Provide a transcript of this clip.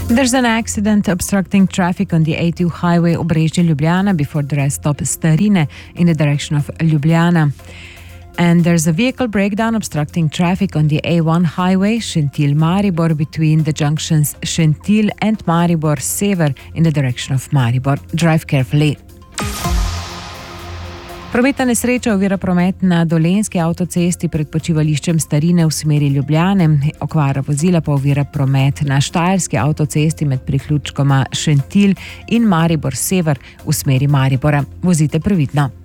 There's an accident obstructing traffic on the A2 highway Obrežje-Ljubljana before the rest stop Starine in the direction of Ljubljana. And there's a vehicle breakdown obstructing traffic on the A1 highway Šentilj-Maribor between the junctions Šentilj and Maribor Sever in the direction of Maribor. Drive carefully. Prometna nesreča ovira promet na Dolenjski avtocesti pred počivališčem Starine v smeri Ljubljane. Okvara vozila pa ovira promet na Štajerski avtocesti med priključkoma Šentilj in Maribor Sever v smeri Maribora. Vozite previdno.